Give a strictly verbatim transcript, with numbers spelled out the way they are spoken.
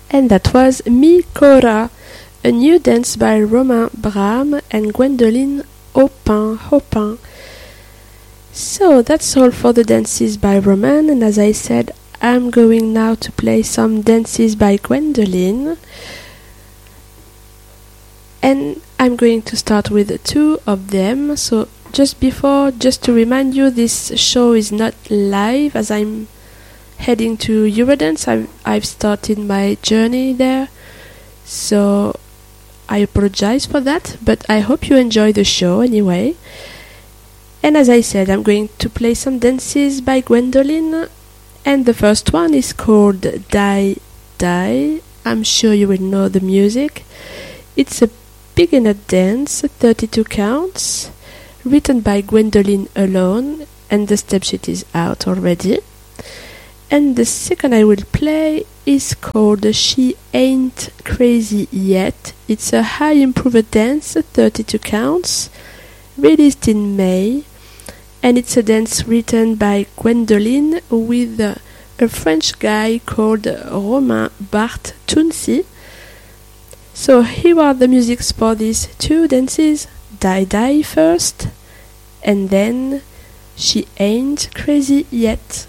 And that was Mi Cora, a new dance by Romain Bram and Gwendoline Aupin. Aupin. So that's all for the dances by Romain, and as I said, I'm going now to play some dances by Gwendoline. And I'm going to start with two of them. So just before, just to remind you, this show is not live as I'm heading to Eurodance. I've, I've started my journey there, so I apologize for that, but I hope you enjoy the show anyway. And as I said, I'm going to play some dances by Gwendoline, and the first one is called Die Die. I'm sure you will know the music. It's a beginner dance, thirty-two counts, written by Gwendoline alone, and the step sheet is out already. And the second I will play is called She Ain't Crazy Yet. It's a high improved dance, thirty-two counts, released in May, and it's a dance written by Gwendoline with uh, a French guy called Romain Bart Tounsi. So here are the musics for these two dances: Die Die first, and then She Ain't Crazy Yet.